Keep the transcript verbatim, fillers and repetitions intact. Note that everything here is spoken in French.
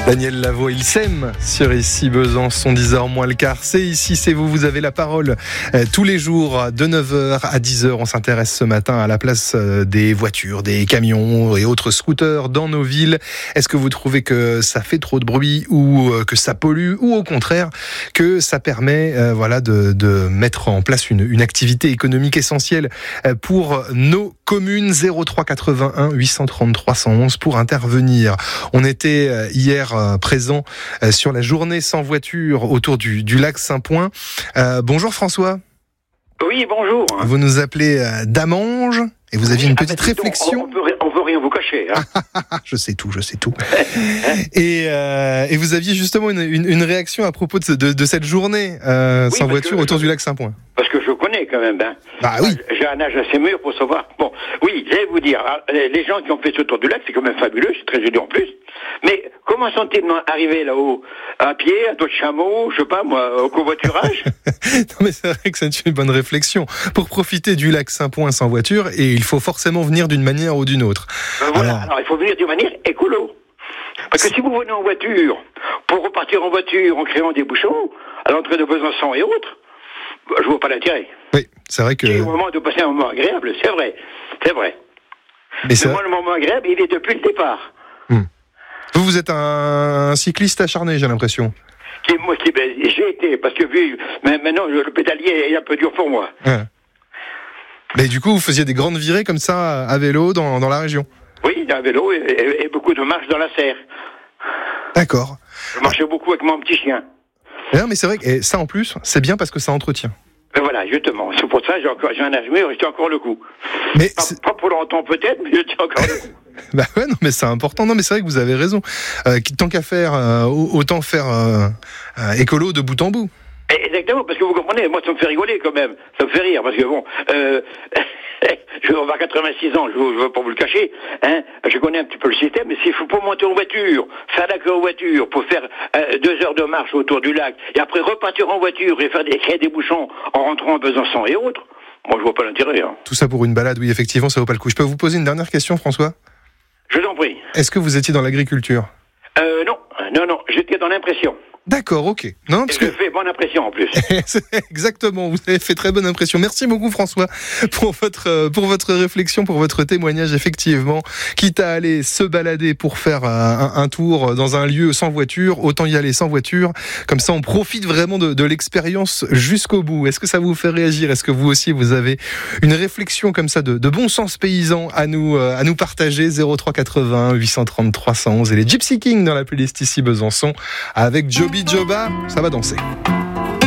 Daniel Lavo, il s'aime sur Ici Besançon, dix heures moins le quart. C'est Ici, c'est vous, vous avez la parole. Euh, tous les jours, de neuf heures à dix heures, on s'intéresse ce matin à la place euh, des voitures, des camions et autres scooters dans nos villes. Est-ce que vous trouvez que ça fait trop de bruit ou euh, que ça pollue, ou au contraire que ça permet euh, voilà, de, de mettre en place une, une activité économique essentielle euh, pour nos communes? Zéro trois quatre-vingt-un huit cent trente trois cent onze pour intervenir. On était euh, hier euh, présent euh, sur la journée sans voiture autour du, du lac Saint-Point. Euh, bonjour François. Oui, bonjour. Vous nous appelez euh, d'Amange et vous aviez une petite ah ben, réflexion. On, on, peut, on peut rien vous cacher. Hein. je sais tout, je sais tout. et, euh, et vous aviez justement une, une, une réaction à propos de, de, de cette journée euh, oui, sans voiture que, autour du lac Saint-Point. Parce que je connais quand même. Hein. Bah oui. J'ai un âge assez mûr pour savoir. Bon, oui, j'allais vous dire, les gens qui ont fait ce tour du lac, c'est quand même fabuleux, c'est très joli en plus. Mais comment sont-ils arrivés là-haut? À pied, à dos de chameau, je sais pas moi, au covoiturage? Non mais c'est vrai que c'est une bonne réflexion. Pour profiter du lac Saint-Point sans voiture, et il faut forcément venir d'une manière ou d'une autre. Ben voilà, alors... alors il faut venir d'une manière écolo. Parce que si vous venez en voiture, pour repartir en voiture en créant des bouchons, à l'entrée de Besançon et autres, je vois pas l'intérêt. Oui, c'est vrai que... C'est au moment de passer un moment agréable, c'est vrai, c'est vrai. Mais c'est moi, le moment agréable, il est depuis le départ. Hmm. Vous, vous êtes un cycliste acharné, j'ai l'impression. Qui, moi, qui, ben, j'ai été, parce que vu, mais maintenant, le pédalier est un peu dur pour moi. Ouais. Mais du coup, vous faisiez des grandes virées comme ça, à vélo, dans, dans la région? Oui, à vélo, et, et, et beaucoup de marches dans la serre. D'accord. Je marchais beaucoup avec mon petit chien. Non, mais c'est vrai que ça, en plus, c'est bien parce que ça entretient. Ben voilà, justement. C'est pour ça que j'ai, encore, j'ai un âge mûr et j'ai encore le coup. Mais pas, pas pour longtemps peut-être, mais je tiens encore le coup. Bah ouais, non, mais c'est important. Non, mais c'est vrai que vous avez raison. Euh, tant qu'à faire, euh, autant faire euh, euh, écolo de bout en bout. Exactement, parce que vous comprenez, moi ça me fait rigoler quand même, ça me fait rire, parce que bon, euh, je vais avoir quatre-vingt-six ans, je ne veux pas vous le cacher, hein, je connais un petit peu le système, mais s'il faut pas monter en voiture, faire la queue en voiture, pour faire euh, deux heures de marche autour du lac, et après repartir en voiture et faire des, créer des bouchons en rentrant à Besançon et autres, moi je vois pas l'intérêt. Hein. Tout ça pour une balade, oui, effectivement, ça vaut pas le coup. Je peux vous poser une dernière question, François? Je t'en prie. Est-ce que vous étiez dans l'agriculture? Euh, non, non, non, j'étais dans l'impression. D'accord, ok. Non, parce et je que... fais bonne impression en plus. Exactement, vous avez fait très bonne impression. Merci beaucoup François pour votre pour votre réflexion, pour votre témoignage. Effectivement, quitte à aller se balader pour faire un, un tour dans un lieu sans voiture, autant y aller sans voiture. Comme ça, on profite vraiment de, de l'expérience jusqu'au bout. Est-ce que ça vous fait réagir? Est-ce que vous aussi vous avez une réflexion comme ça de, de bon sens paysan à nous à nous partager? Zéro trois quatre-vingt-un huit cent trente trois cent onze et les Gypsy Kings dans la playlist Ici Besançon avec Joby Joba, ça va danser.